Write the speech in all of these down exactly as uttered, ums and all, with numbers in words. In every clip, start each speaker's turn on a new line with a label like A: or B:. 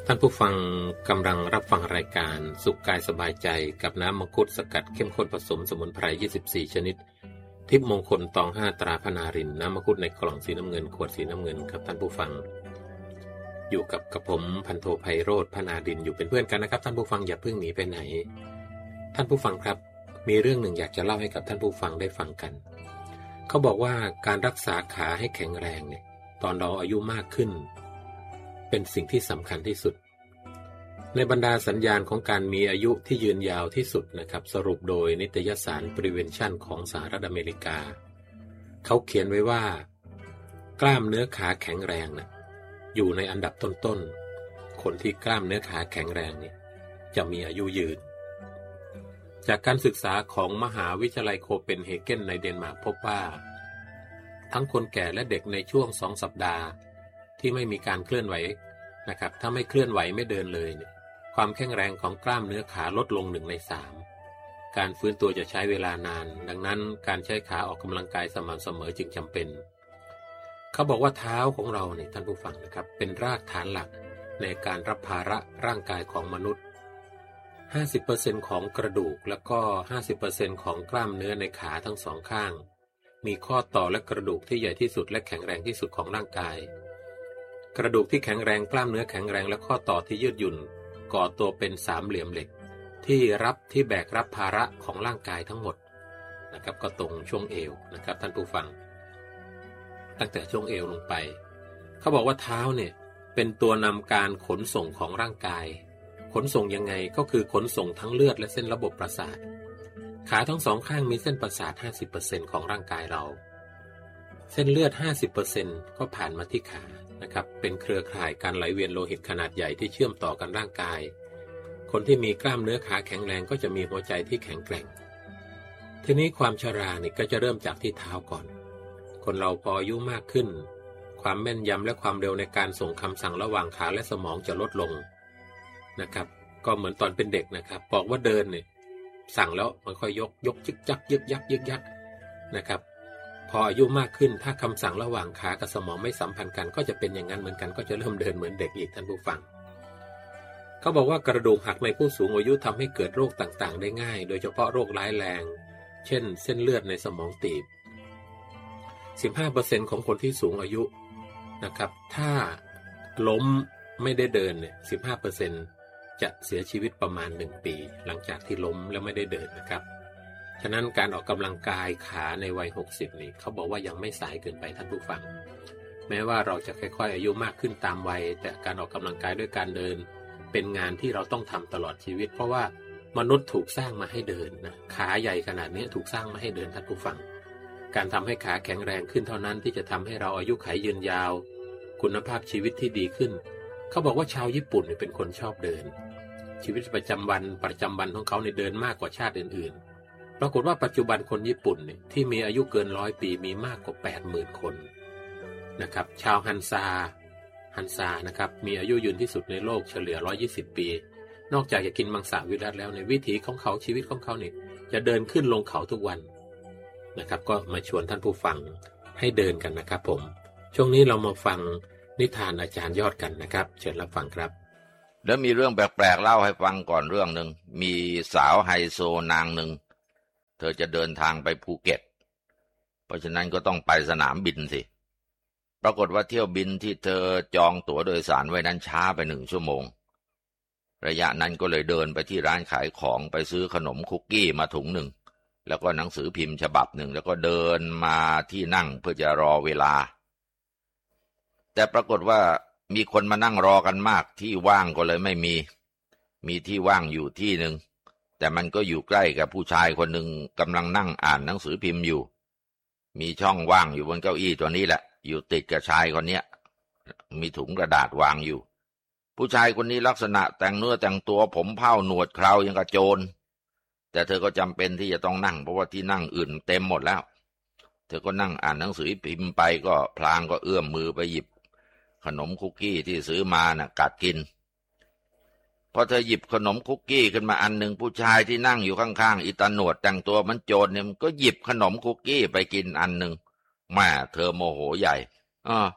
A: ท่านผู้ฟังกำลังรับฟังรายการสุขกายสบายใจกับน้ำมังคุดสกัดเข้มข้นผสมสมุนไพรยี่สิบสี่ชนิดทิพย์มงคลตองห้าตราพนารินน้ำมังคุดในกล่องสีน้ำเงินขวดสีน้ำเงินครับท่านผู้ฟังอยู่กับกระผมพันโทไพโรจน์พนารินอยู่เป็นเพื่อนกันนะครับท่านผู้ฟังอย่าเพิ่งหนีไปไหนท่านผู้ฟังครับมีเรื่องหนึ่งอยากจะเล่าให้กับท่านผู้ฟังได้ฟังกันเขาบอกว่าการรักษาขาให้แข็งแรงเนี่ยตอนเราอายุมากขึ้นเป็นสิ่งที่สำคัญที่สุดในบรรดาสัญญาณของการมีอายุที่ยืนยาวที่สุดนะครับสรุปโดยนิตยสาร Prevention ของสหรัฐอเมริกาเขาเขียนไว้ว่ากล้ามเนื้อขาแข็งแรงนะอยู่ในอันดับต้นๆคนที่กล้ามเนื้อขาแข็งแรงเนี่ยจะมีอายุยืนจากการศึกษาของมหาวิทยาลัยโคเปนเฮเกนในเดนมาร์กพบว่าทั้งคนแก่และเด็กในช่วงสองสัปดาห์ที่ไม่มีการเคลื่อนไหวนะครับถ้าไม่เคลื่อนไหวไม่เดินเลยเนี่ยความแข็งแรงของกล้ามเนื้อขาลดลงหนึ่งในสามการฟื้นตัวจะใช้เวลานานดังนั้นการใช้ขาออกกำลังกายสม่ำเสมอจึงจำเป็นเขาบอกว่าเท้าของเราเนี่ยท่านผู้ฟังนะครับเป็นรากฐานหลักในการรับภาระร่างกายของมนุษย์ ห้าสิบเปอร์เซ็นต์ ของกระดูกแล้วก็ ห้าสิบเปอร์เซ็นต์ ของกล้ามเนื้อในขาทั้งสองข้างมีข้อต่อและกระดูกที่ใหญ่ที่สุดและแข็งแรงที่สุดของร่างกายกระดูกที่แข็งแรงกล้ามเนื้อแข็งแรงและข้อต่อที่ยืดหยุ่นก่อตัวเป็นสามเหลี่ยมเหล็กที่รับที่แบกรับภาระของร่างกายทั้งหมดนะครับก็ตรงช่วงเอวนะครับท่านผู้ฟังตั้งแต่ช่วงเอวลงไปเขาบอกว่าเท้าเนี่ยเป็นตัวนำการขนส่งของร่างกายขนส่งยังไงก็คือขนส่งทั้งเลือดและเส้นระบบประสาทขาทั้งสองข้างมีเส้นประสาท ห้าสิบเปอร์เซ็นต์ ของร่างกายเราเส้นเลือด ห้าสิบเปอร์เซ็นต์ ก็ผ่านมาที่ขานะครับเป็นเครือข่ายการไหลเวียนโลหิตขนาดใหญ่ที่เชื่อมต่อกันร่างกายคนที่มีกล้ามเนื้อขาแข็งแรงก็จะมีหัวใจที่แข็งแกร่งทีนี้ความชราเนี่ยก็จะเริ่มจากที่เท้าก่อนคนเราพออายุมากขึ้นความแม่นยำและความเร็วในการส่งคำสั่งระหว่างขาและสมองจะลดลงนะครับก็เหมือนตอนเป็นเด็กนะครับบอกว่าเดินเนี่ยสั่งแล้วค่อยๆยกยกยึกยักยึกยักยึกยักนะครับพออายุมากขึ้นถ้าคำสั่งระหว่างขากับสมองไม่สัมพันธ์กันก็จะเป็นอย่างนั้นเหมือนกันก็จะเริ่มเดินเหมือนเด็กอีกท่านผู้ฟังเขาบอกว่ากระดูกหักในผู้สูงอายุทำให้เกิดโรคต่างๆได้ง่ายโดยเฉพาะโรคร้ายแรงเช่นเส้นเลือดในสมองตีบ สิบห้าเปอร์เซ็นต์ ของคนที่สูงอายุนะครับถ้าล้มไม่ได้เดินเนี่ย สิบห้าเปอร์เซ็นต์ จะเสียชีวิตประมาณหนึ่งปีหลังจากที่ล้มแล้วไม่ได้เดินนะครับฉะนั้นการออกกำลังกายขาในวัยหกสิบนี่เขาบอกว่ายังไม่สายเกินไปท่านผู้ฟังแม้ว่าเราจะค่อยๆอายุมากขึ้นตามวัยแต่การออกกำลังกายด้วยการเดินเป็นงานที่เราต้องทำตลอดชีวิตเพราะว่ามนุษย์ถูกสร้างมาให้เดินนะขาใหญ่ขนาดนี้ถูกสร้างมาให้เดินท่านผู้ฟังการทำให้ขาแข็งแรงขึ้นเท่านั้นที่จะทำให้เราอายุขัยยืนยาวคุณภาพชีวิตที่ดีขึ้นเขาบอกว่าชาวญี่ปุ่นเป็นคนชอบเดินชีวิตประจำวันประจำวันของเขาในเดินมากกว่าชาติอื่นๆปรากฏว่าปัจจุบันคนญี่ปุ่นเนี่ยที่มีอายุเกินร้อยปีมีมากกว่า แปดหมื่น คนนะครับชาวฮันซาฮันซานะครับมีอายุยืนที่สุดในโลกเฉลี่ยหนึ่งร้อยยี่สิบปีนอกจากจะกินมังสวิรัติแล้วในวิถีของเขาชีวิตของเขาเนี่ยจะเดินขึ้นลงเขาทุกวันนะครับก็มาชวนท่านผู้ฟังให้เดินกันนะครับผมช่วงนี้เรามาฟังนิทานอาจารย์ยอดกันนะครับเชิญรับฟังครับ
B: แล้วมีเรื่องแปลกๆเล่าให้ฟังก่อนเรื่องหนึ่งมีสาวไฮโซนางหนึ่งเธอจะเดินทางไปภูเก็ตเพราะฉะนั้นก็ต้องไปสนามบินสิปรากฏว่าเที่ยวบินที่เธอจองตั๋วโดยสารไว้นั้นช้าไปหนึ่งชั่วโมงระยะนั้นก็เลยเดินไปที่ร้านขายของไปซื้อขนมคุกกี้มาถุงหนึ่งแล้วก็หนังสือพิมพ์ฉบับหนึ่งแล้วก็เดินมาที่นั่งเพื่อจะรอเวลาแต่ปรากฏว่ามีคนมานั่งรอกันมากที่ว่างก็เลยไม่มีมีที่ว่างอยู่ที่หนึ่งแต่มันก็อยู่ใกล้กับผู้ชายคนหนึ่งกำลังนั่งอ่านหนังสือพิมพ์อยู่มีช่องว่างอยู่บนเก้าอี้ตัวนี้แหละอยู่ติดกับชายคนเนี้ยมีถุงกระดาษวางอยู่ผู้ชายคนนี้ลักษณะแต่งเนื้อแต่งตัวผมเผ้าหนวดเครายังกระโจนแต่เธอก็จำเป็นที่จะต้องนั่งเพราะว่าที่นั่งอื่นเต็มหมดแล้วเธอก็นั่งอ่านหนังสือพิมพ์ไปก็พลางก็เอื้อมมือไปหยิบขนมคุกกี้ที่ซื้อมาน่ะกัดกินพอเธอหยิบขนมคุกกี้ขึ้นมาอันหนึ่งผู้ชายที่นั่งอยู่ข้างๆอีตาหนวดแต่งตัวมันโจรเนี่ยมันก็หยิบขนมคุกกี้ไปกินอันหนึ่งแม่เธอโมโหใหญ่อ้อ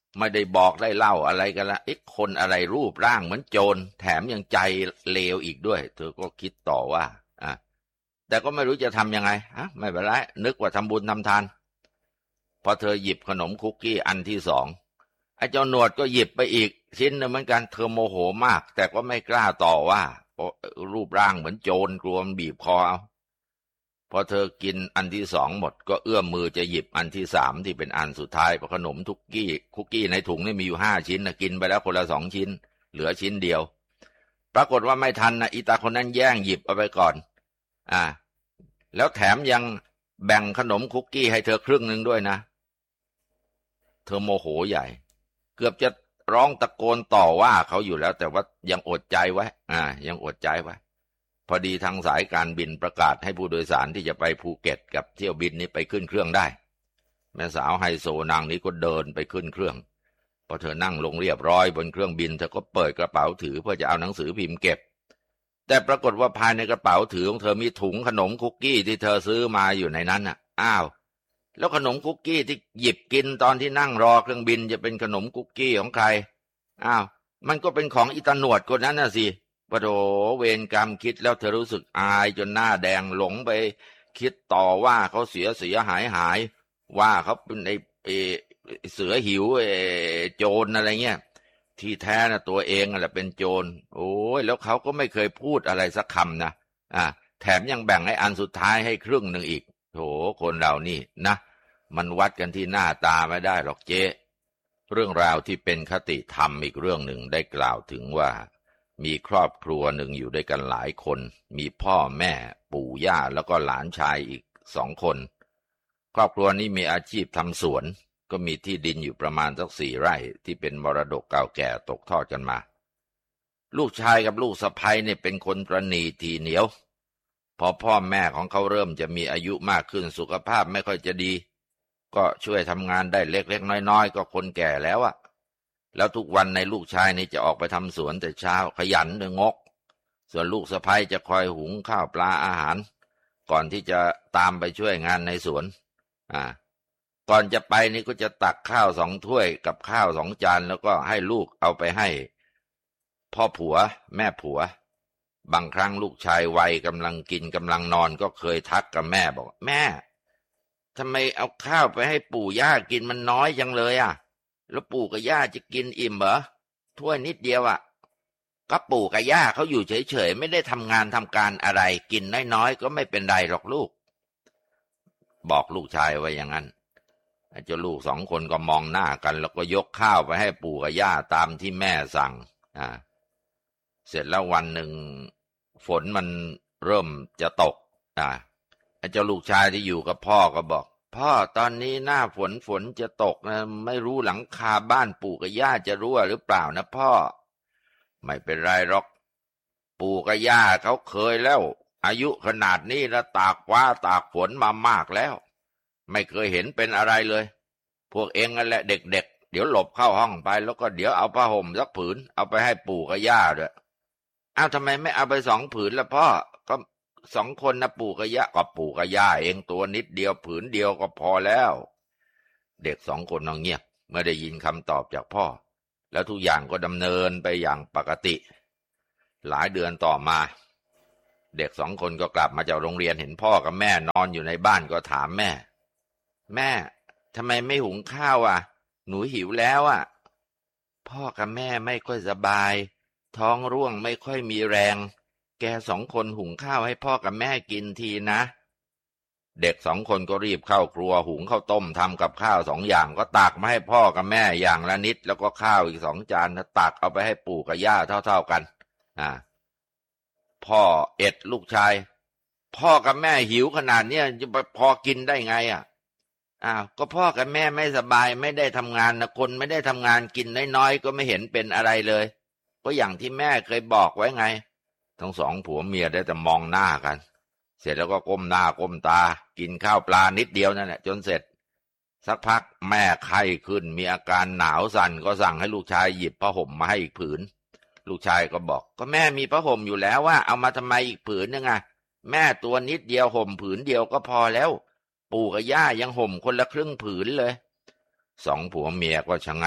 B: ไม่ได้บอกได้เล่าอะไรกันละไอ้คนอะไรรูปร่างเหมือนโจรแถมยังใจเลวอีกด้วยเธอก็คิดต่อว่าอ่ะแต่ก็ไม่รู้จะทำยังไงอ่ะไม่เป็นไรนึกว่าทำบุญทำทานพอเธอหยิบขนมคุกกี้อันที่สองไอ้เจ้าหนวดก็หยิบไปอีกชิ้นนึงเหมือนกันเธอโมโหมากแต่ก็ไม่กล้าต่อว่าเพราะรูปร่างเหมือนโจรกลัวมันบีบคอเอาพอเธอกินอันที่สองหมดก็เอื้อมมือจะหยิบอันที่สามที่เป็นอันสุดท้ายเพราะขนมทุกกี้คุกกี้ในถุงนี่มีอยู่ห้าชิ้นนะกินไปแล้วคนละสองชิ้นเหลือชิ้นเดียวปรากฏว่าไม่ทันนะอีตาคนนั้นแย่งหยิบเอาไปก่อนอ่าแล้วแถมยังแบ่งขนมคุกกี้ให้เธอครึ่งหนึ่งด้วยนะเธอโมโหใหญ่เกือบจะร้องตะโกนต่อว่าเขาอยู่แล้วแต่ว่ายังอดใจไว้อ่ายังอดใจไว้พอดีทางสายการบินประกาศให้ผู้โดยสารที่จะไปภูเก็ตกับเที่ยวบินนี้ไปขึ้นเครื่องได้แม่สาวไฮโซนางนี้ก็เดินไปขึ้นเครื่องพอเธอนั่งลงเรียบร้อยบนเครื่องบินเธอก็เปิดกระเป๋าถือเพื่อจะเอาหนังสือพิมพ์เก็บแต่ปรากฏว่าภายในกระเป๋าถือของเธอมีถุงขนมคุกกี้ที่เธอซื้อมาอยู่ในนั้นน่ะอ้าวแล้วขนมคุกกี้ที่หยิบกินตอนที่นั่งรอเครื่องบินจะเป็นขนมคุกกี้ของใครอ้าวมันก็เป็นของอิตาหนวดคนนั้นน่ะสิปะโถเวรกรรมคิดแล้วเธอรู้สึกอายจนหน้าแดงหลงไปคิดต่อว่าเขาเสียเสียหายหายว่าเขาเป็นไอ้ไอ้เสือหิวไอ้โจรอะไรเงี้ยที่แท้น่ะตัวเองแหละเป็นโจรโอ้ยแล้วเขาก็ไม่เคยพูดอะไรสักคำนะอ่าแถมยังแบ่งให้อันสุดท้ายให้ครึ่งหนึ่งอีกโถคนเรานี่นะมันวัดกันที่หน้าตาไม่ได้หรอกเจ๊เรื่องราวที่เป็นคติธรรมอีกเรื่องหนึ่งได้กล่าวถึงว่ามีครอบครัวหนึ่งอยู่ด้วยกันหลายคนมีพ่อแม่ปู่ย่าแล้วก็หลานชายอีกสองคนครอบครัวนี้มีอาชีพทำสวนก็มีที่ดินอยู่ประมาณสักสี่ไร่ที่เป็นมรดกเก่าแก่ตกทอดกันมาลูกชายกับลูกสะใภ้เนี่ยเป็นคนประณีตทีเหนียวพอพ่อแม่ของเขาเริ่มจะมีอายุมากขึ้นสุขภาพไม่ค่อยจะดีก็ช่วยทำงานได้เล็กๆน้อยๆก็คนแก่แล้วอะแล้วทุกวันในลูกชายนี่จะออกไปทำสวนแต่เช้าขยันเดืองกส่วนลูกสะใภ้จะคอยหุงข้าวปลาอาหารก่อนที่จะตามไปช่วยงานในสวนอ่าก่อนจะไปนี่ก็จะตักข้าวสองถ้วยกับข้าวสองจานแล้วก็ให้ลูกเอาไปให้พ่อผัวแม่ผัวบางครั้งลูกชายวัยกำลังกินกำลังนอนก็เคยทักกับแม่บอกแม่ทำไมเอาข้าวไปให้ปู่ย่ากินมันน้อยจังเลยอ่ะแล้วปู่กับย่าจะกินอิ่มเหรอถ้วยนิดเดียวอ่ะก็ปู่กับย่าเขาอยู่เฉยๆไม่ได้ทำงานทำการอะไรกินน้อยๆก็ไม่เป็นไรหรอกลูกบอกลูกชายไว้อย่างนั้นเจ้าลูกสองคนก็มองหน้ากันแล้วก็ยกข้าวไปให้ปู่กับย่าตามที่แม่สั่งอ่าเสร็จแล้ววันหนึ่งฝนมันเริ่มจะตกอ่าเจ้าลูกชายที่อยู่กับพ่อก็บอกพ่อตอนนี้หน้าฝนฝนจะตกนะไม่รู้หลังคาบ้านปู่กับย่าจะรั่วหรือเปล่านะพ่อไม่เป็นไรหรอกปู่กับย่าเขาเคยแล้วอายุขนาดนี้แล้วตากฟ้าตากฝนมามากแล้วไม่เคยเห็นเป็นอะไรเลยพวกเองนั่นแหละเด็กๆเดี๋ยวหลบเข้าห้องไปแล้วก็เดี๋ยวเอาผ้าห่มสักผืนเอาไปให้ปู่กับย่าด้วยอ้าวทำไมไม่เอาไปสองผืนล่ะพ่อก็สองคนนะปู่กับย่าก็ปู่กับย่าเองตัวนิดเดียวผืนเดียวก็พอแล้วเด็กสองคนนองเงียบเมื่อได้ยินคำตอบจากพ่อแล้วทุกอย่างก็ดำเนินไปอย่างปกติหลายเดือนต่อมาเด็กสองคนก็กลับมาจากโรงเรียนเห็นพ่อกับแม่นอนอยู่ในบ้านก็ถามแม่แม่ทำไมไม่หุงข้าวอ่ะหนูหิวแล้วอ่ะพ่อกับแม่ไม่ค่อยสบายท้องร่วงไม่ค่อยมีแรงแกสองคนหุงข้าวให้พ่อกับแม่กินทีนะเด็กสองคนก็รีบเข้าครัวหุงข้าวต้มทำกับข้าวสองอย่างก็ตักมาให้พ่อกับแม่อย่างละนิดแล้วก็ข้าวอีกสองจานตักเอาไปให้ปู่กับย่าเท่าๆกันอ่าพ่อเอ็ดลูกชายพ่อกับแม่หิวขนาดเนี้ยจะไปพอกินได้ไงอ่ะอ้าวก็พ่อกับแม่ไม่สบายไม่ได้ทำงานนะคนไม่ได้ทำงานกินน้อยๆก็ไม่เห็นเป็นอะไรเลยก็อย่างที่แม่เคยบอกไว้ไงทั้งสองผัวเมียได้แต่มองหน้ากันเสร็จแล้วก็ก้มหน้าก้มตากินข้าวปลานิดเดียวนั่นแหละจนเสร็จสักพักแม่ไข้ขึ้นมีอาการหนาวสั่นก็สั่งให้ลูกชายหยิบผ้าห่มมาให้อีกผืนลูกชายก็บอกก็แม่มีผ้าห่มอยู่แล้วว่าเอามาทำไมอีกผืนนึงอ่ะแม่ตัวนิดเดียวห่มผืนเดียวก็พอแล้วปู่กับย่ายังห่มคนละครึ่งผืนเลยสองผัวเมียก็ชะงัก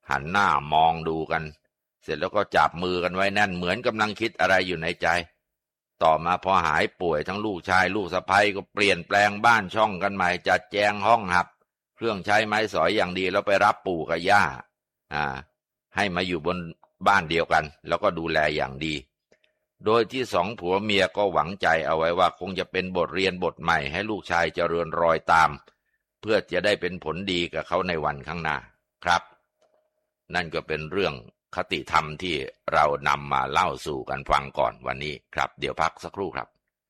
B: หันหน้ามองดูกันเสร็จแล้วก็จับมือกันไว้แน่นเหมือนกำลังคิดอะไรอยู่ในใจต่อมาพอหายป่วยทั้งลูกชายลูกสะใภ้ก็เปลี่ยนแปลงบ้านช่องกันใหม่จัดแจงห้องหับเครื่องใช้ไม้สอยอย่างดีแล้วไปรับปู่กับย่าอ่าให้มาอยู่บนบ้านเดียวกันแล้วก็ดูแลอย่างดีโดยที่สองผัวเมียก็หวังใจเอาไว้ว่าคงจะเป็นบทเรียนบทใหม่ให้ลูกชายเจริญรอยตามเพื่อจะได้เป็นผลดีกับเขาในวันข้างหน้าครับนั่นก็เป็นเรื่องคติธรรมที่เรานำมาเล่าสู่กันฟังก่อนวันนี้ครับเดี๋ยวพักสักครู่ครับ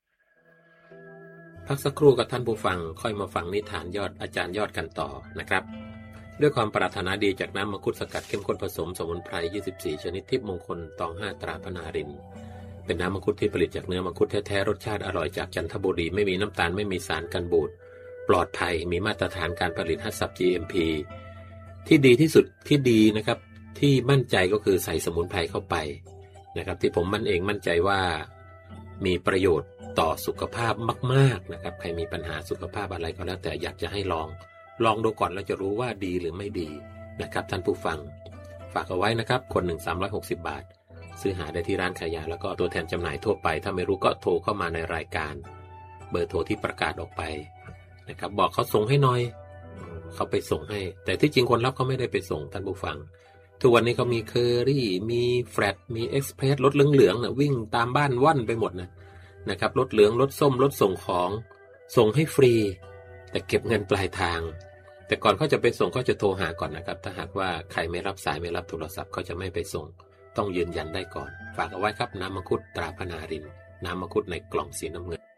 A: พักสักครู่กับท่านผู้ฟังค่อยมาฟังนิทานยอดอาจารย์ยอดกันต่อนะครับด้วยความปรารถนาดีจากน้ำมังคุดสกัดเข้มข้นผสมสมุนไพรยี่สิบสี่ชนิดทิพย์มงคลตองห้าตราพนารินเป็นน้ำมังคุดที่ผลิตจากเนื้อมังคุดแท้ๆรสชาติอร่อยจากจันทบุรีไม่มีน้ำตาลไม่มีสารกันบูดปลอดภัยมีมาตรฐานการผลิตฮัตซับ จี เอ็ม พี ที่ดีที่สุดที่ดีนะครับที่มั่นใจก็คือใส่สมุนไพรเข้าไปนะครับที่ผมมั่นเองมั่นใจว่ามีประโยชน์ต่อสุขภาพมากๆนะครับใครมีปัญหาสุขภาพอะไรก็แล้วแต่อยากจะให้ลองลองดูก่อนแล้วจะรู้ว่าดีหรือไม่ดีนะครับท่านผู้ฟังฝากเอาไว้นะครับคนหนึ่งสามร้อยหกสิบบาทซื้อหาได้ที่ร้านขายยาแล้วก็ตัวแทนจำหน่ายทั่วไปถ้าไม่รู้ก็โทรเข้ามาในรายการเบอร์โทรที่ประกาศออกไปนะครับบอกเขาส่งให้หน่อยเขาไปส่งให้แต่ที่จริงคนรับเขาไม่ได้ไปส่งท่านผู้ฟังทุกวันนี้เขามีเคอรี่มีแฟลตมีเอ็กซ์เพรสรถเหลืองๆนะวิ่งตามบ้านว่อนไปหมดนะนะครับรถเหลืองรถส้มรถส่งของส่งให้ฟรีแต่เก็บเงินปลายทางแต่ก่อนเขาจะไปส่งเขาจะโทรหาก่อนนะครับถ้าหากว่าใครไม่รับสายไม่รับโทรศัพท์เขาจะไม่ไปส่งต้องยืนยันได้ก่อนฝากเอาไว้ครับน้ำมังคุดตราพนารินน้ำมังคุดในกล่องสีน้ำเงิน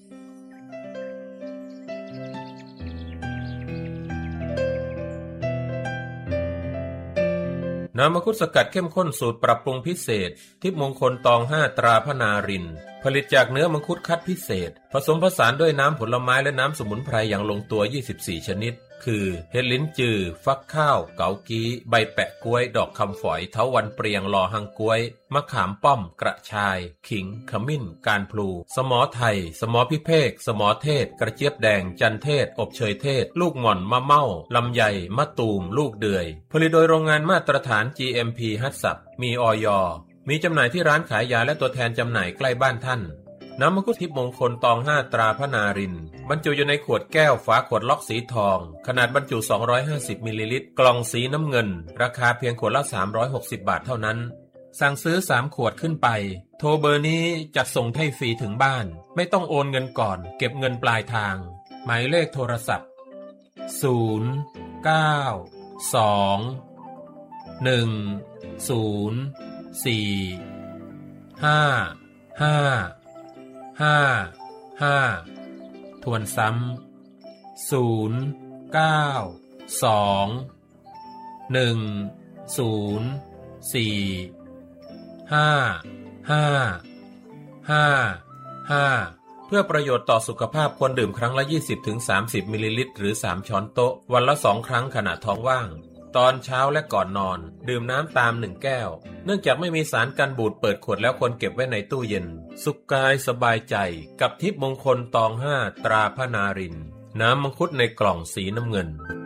A: น้ำมังคุดสกัดเข้มข้นสูตรปรับปรุงพิเศษทิพย์มงคลตองห้าตราพนารินผลิตจากเนื้อมังคุดคัดพิเศษผสมผสานด้วยน้ำผลไม้และน้ำสมุนไพรอย่างลงตัวยี่สิบสี่ชนิดคือเห็ดลิ้นจือฟักข้าวเกากี้ใบแปะกล้วยดอกคำฝอยเถาวัลย์เปรียงลอหังกล้วยมะขามป้อมกระชายขิงขมิ้นการพลูสมอไทยสมอพิเภกสมอเทศกระเจี๊ยบแดงจันเทศอบเชยเทศลูกหม่อนมะเม่าลำไยมะตูมลูกเดือยผลิตโดยโรงงานมาตรฐาน จี เอ็ม พี ฮัตซับมีอย.มีจำหน่ายที่ร้านขายยาและตัวแทนจำหน่ายใกล้บ้านท่านน้ำมังคุดทิพย์มงคลตองห้าตราพนารินบรรจุอยู่ในขวดแก้วฝาขวดล็อกสีทองขนาดบรรจุสองร้อยห้าสิบมิลลิลิตรกล่องสีน้ำเงินราคาเพียงขวดละสามร้อยหกสิบบาทเท่านั้นสั่งซื้อสามขวดขึ้นไปโทรเบอร์นี้จัดส่งให้ฟรีถึงบ้านไม่ต้องโอนเงินก่อนเก็บเงินปลายทางหมายเลขโทรศัพท์ศูนย์ เก้า สอง หนึ่ง ศูนย์ สี่ ห้า ห้าห้า ห้าทวนซ้ำศูนย์ เก้า สอง หนึ่ง ศูนย์ สี่ ห้า ห้า ห้า ห้าเพื่อประโยชน์ต่อสุขภาพควรดื่มครั้งละ ยี่สิบถึงสามสิบ มิลลิลิตรหรือสามช้อนโต๊ะวันละสองครั้งขณะท้องว่างตอนเช้าและก่อนนอนดื่มน้ำตามหนึ่งแก้วเนื่องจากไม่มีสารกันบูดเปิดขวดแล้วควรเก็บไว้ในตู้เย็นสุขกายสบายใจกับทิพย์มงคลตองห้าตราพนารินน้ำมังคุดในกล่องสีน้ำเงิน